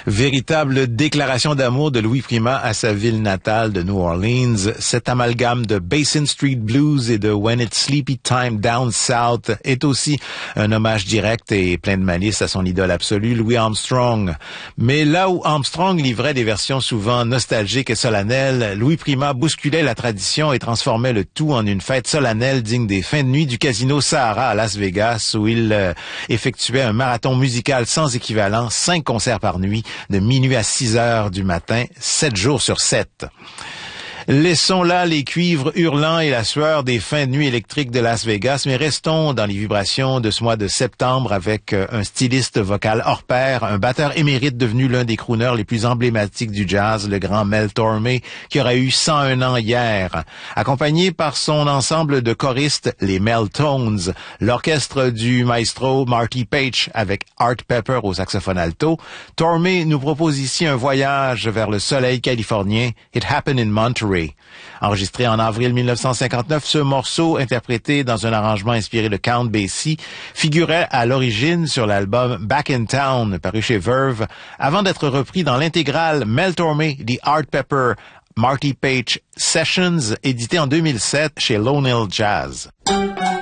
Véritable déclaration d'amour de Louis Prima à sa ville natale de New Orleans, cet amalgame de Basin Street Blues et de When It's Sleepy Time Down South est aussi un hommage direct et plein de malice à son idole absolue, Louis Armstrong. Mais là où Armstrong livrait des versions souvent nostalgiques et solennelles, Louis Prima bousculait la tradition et transformait le tout en une fête solennelle digne des fins de nuit du casino Sahara à Las Vegas, où il effectuait un marathon musical sans équivalent, 5 concerts par nuit, de minuit à 6 heures du matin, 7 jours sur 7. Laissons là les cuivres hurlants et la sueur des fins de nuit électriques de Las Vegas, mais restons dans les vibrations de ce mois de septembre avec un styliste vocal hors pair, un batteur émérite devenu l'un des crooners les plus emblématiques du jazz, le grand Mel Tormé, qui aura eu 101 ans hier. Accompagné par son ensemble de choristes, les Mel Tones, l'orchestre du maestro Marty Paich avec Art Pepper au saxophone alto, Tormé nous propose ici un voyage vers le soleil californien, It Happened in Monterey. Enregistré en avril 1959, ce morceau, interprété dans un arrangement inspiré de Count Basie, figurait à l'origine sur l'album Back in Town, paru chez Verve, avant d'être repris dans l'intégrale Mel Tormé, The Art Pepper, Marty Paich Sessions, édité en 2007 chez Lone Hill Jazz.